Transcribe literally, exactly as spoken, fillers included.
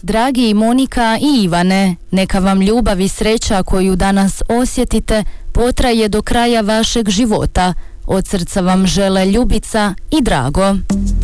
Dragi Monika i Ivane, neka vam ljubav i sreća koju danas osjetite potraje do kraja vašeg života. Od srca vam žele Ljubica i Drago.